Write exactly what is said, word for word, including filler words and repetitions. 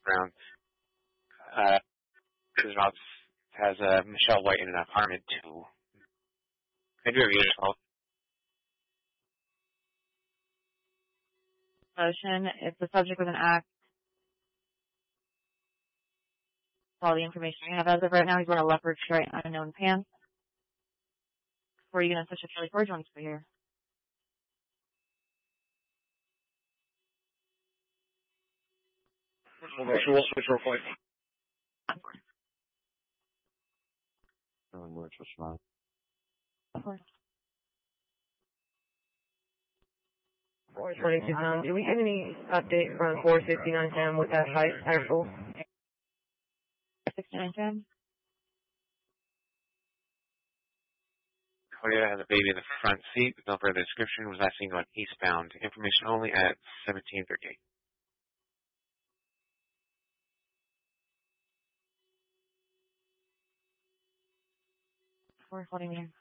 background. Uh, his mouth has uh, Michelle White in an apartment too. Can you review yourself? Motion. If the subject was an act, all the information we have as of right now, he's wearing a leopard stripe, unknown pants. Or are you going to switch to Charlie Ford? You want to stay here? Motion will switch real quick. Showing which was smart. Of course. four twenty-two pounds. Did we get any update from four sixty-nine Sam with that height actual? sixty-nine ten. Claudia has a baby in the front seat. No further description. Was last seen going eastbound. Information only at seventeen thirty-eight. We're holding here.